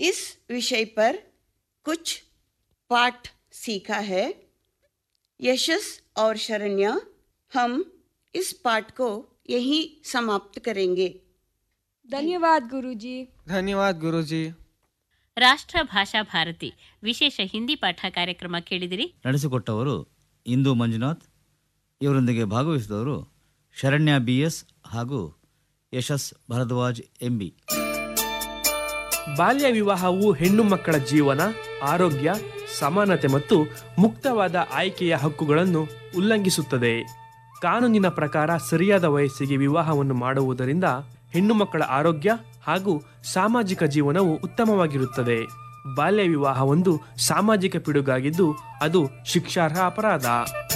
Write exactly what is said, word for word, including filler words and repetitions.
इस विषय पर कुछ पाठ सीखा है। यशस और शरण्या, हम इस पाठ को यहीं समाप्त करेंगे। ಧನ್ಯವಾದ ಗುರುಜಿ. ಧನ್ಯವಾದ ಗುರುಜಿ. ರಾಷ್ಟ್ರ ಭಾಷಾ ಭಾರತಿ ವಿಶೇಷ ಹಿಂದಿ ಪಾಠ ಕಾರ್ಯಕ್ರಮ ಕೇಳಿದಿರಿ. ನಡೆಸಿಕೊಟ್ಟವರು ಇಂದು ಮಂಜುನಾಥ್. ಇವರೊಂದಿಗೆ ಭಾಗವಹಿಸಿದವರು ಶರಣ್ಯ ಬಿ ಎಸ್ ಹಾಗೂ ಯಶಸ್ ಭರದ್ವಾಜ್ ಎಂಬಿ. ಬಾಲ್ಯ ವಿವಾಹವು ಹೆಣ್ಣು ಮಕ್ಕಳ ಜೀವನ, ಆರೋಗ್ಯ, ಸಮಾನತೆ ಮತ್ತು ಮುಕ್ತವಾದ ಆಯ್ಕೆಯ ಹಕ್ಕುಗಳನ್ನು ಉಲ್ಲಂಘಿಸುತ್ತದೆ. ಕಾನೂನಿನ ಪ್ರಕಾರ ಸರಿಯಾದ ವಯಸ್ಸಿಗೆ ವಿವಾಹವನ್ನು ಮಾಡುವುದರಿಂದ ಹೆಣ್ಣು ಮಕ್ಕಳ ಆರೋಗ್ಯ ಹಾಗೂ ಸಾಮಾಜಿಕ ಜೀವನವು ಉತ್ತಮವಾಗಿರುತ್ತದೆ. ಬಾಲ್ಯ ವಿವಾಹ ಒಂದು ಸಾಮಾಜಿಕ ಪಿಡುಗಾಗಿದ್ದು ಅದು ಶಿಕ್ಷಾರ್ಹ ಅಪರಾಧ.